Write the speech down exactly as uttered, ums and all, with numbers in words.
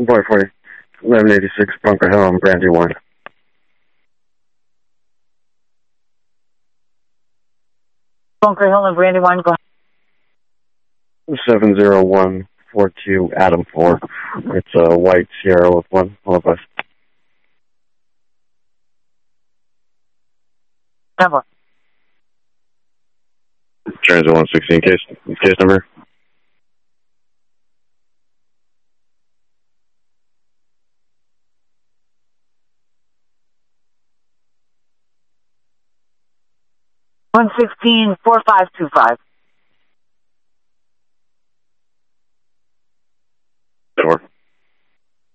Boy forty, eleven eighty-six, Bunker Hill and Brandywine. Bunker Hill and Brandywine, go ahead. seven zero one four two, Adam four. It's a white Sierra with one Hello, Never. Transit one sixteen, case, case number. one sixteen, four five two five.